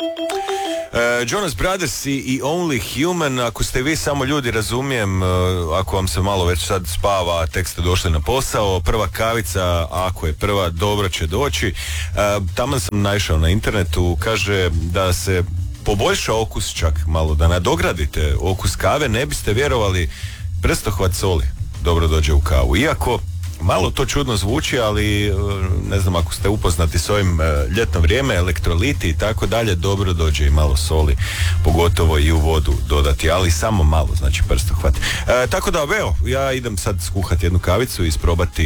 Jonas Brothers i Only Human. Ako ste vi samo ljudi, razumijem, ako vam se malo već sad spava, tek ste došli na posao, prva kavica, ako je prva, dobro će doći. Taman sam naišao na internetu, kaže da se poboljša okus čak malo, da nadogradite okus kave, ne biste vjerovali, prstohvat soli dobro dođe u kavu. Iako malo to čudno zvuči, ali ne znam, ako ste upoznati s ovim ljetno vrijeme, elektroliti i tako dalje, dobro dođe i malo soli, pogotovo i u vodu dodati, ali samo malo, znači prstohvat. Tako da, evo, ja idem sad skuhati jednu kavicu i isprobati